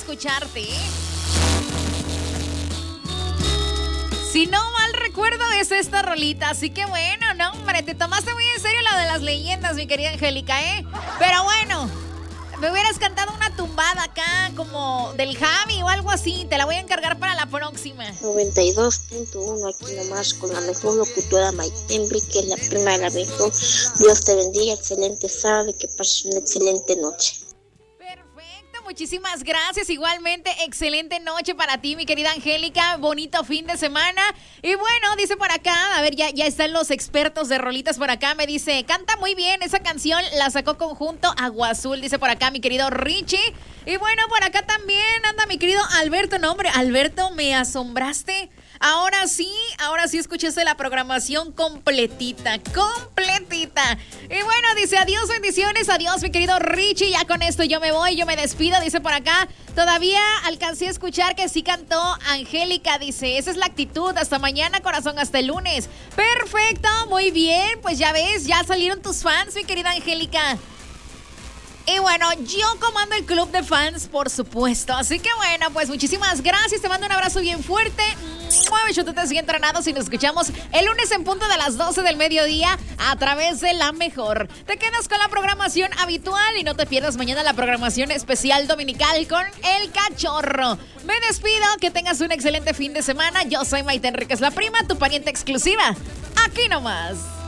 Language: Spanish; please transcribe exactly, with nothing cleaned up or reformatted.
escucharte, ¿eh? Si no mal recuerdo, es esta rolita. Así que bueno, no, hombre, te tomaste muy en serio la de las leyendas, mi querida Angélica, ¿eh? Pero bueno, me hubieras cantado una tumbada acá, como del Javi o algo así. Te la voy a encargar para la próxima. noventa y dos punto uno aquí nomás con la mejor locutora Maite Enrique, la prima de la mejor. Dios te bendiga, excelente sábado y que pases una excelente noche. Muchísimas gracias, igualmente excelente noche para ti, mi querida Angélica, bonito fin de semana. Y bueno, dice por acá, a ver, ya, ya están los expertos de rolitas por acá, me dice, canta muy bien esa canción, la sacó conjunto Agua Azul, dice por acá mi querido Richie. Y bueno, por acá también anda mi querido Alberto, no hombre, Alberto, me asombraste. Ahora sí, ahora sí escuchaste la programación completita, completita. Y bueno, dice adiós, bendiciones, adiós mi querido Richie, ya con esto yo me voy, yo me despido, dice por acá. Todavía alcancé a escuchar que sí cantó Angélica, dice, esa es la actitud, hasta mañana corazón, hasta el lunes. Perfecto, muy bien, pues ya ves, ya salieron tus fans, mi querida Angélica. Y bueno, yo comando el club de fans, por supuesto. Así que bueno, pues muchísimas gracias. Te mando un abrazo bien fuerte. Mueve chutetes y entrenados y nos escuchamos el lunes en punto de las doce del mediodía a través de La Mejor. Te quedas con la programación habitual y no te pierdas mañana la programación especial dominical con El Cachorro. Me despido, que tengas un excelente fin de semana. Yo soy Maite Enríquez, la prima, tu pariente exclusiva. Aquí nomás.